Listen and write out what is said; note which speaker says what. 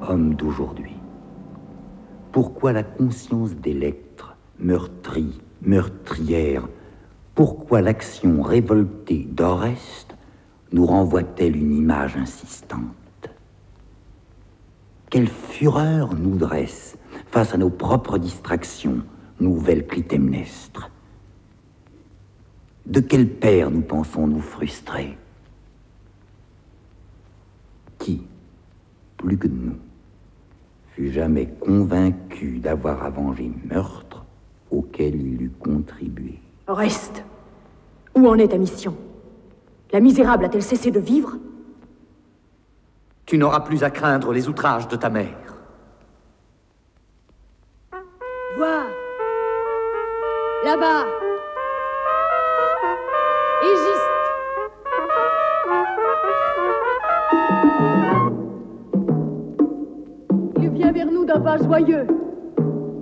Speaker 1: homme d'aujourd'hui? Pourquoi la conscience d'électre, meurtrie, meurtrière, pourquoi l'action révoltée d'Oreste nous renvoie-t-elle une image insistante? Quelle fureur nous dresse, face à nos propres distractions, nouvelle Clytemnestre? De quel père nous pensons nous frustrer? Qui, plus que nous, fut jamais convaincu d'avoir à venger meurtre auquel il eût contribué?
Speaker 2: Oreste, où en est ta mission? La misérable a-t-elle cessé de vivre?
Speaker 3: Tu n'auras plus à craindre les outrages de ta mère.
Speaker 2: Vois, là-bas, Égiste. Il vient vers nous d'un pas joyeux.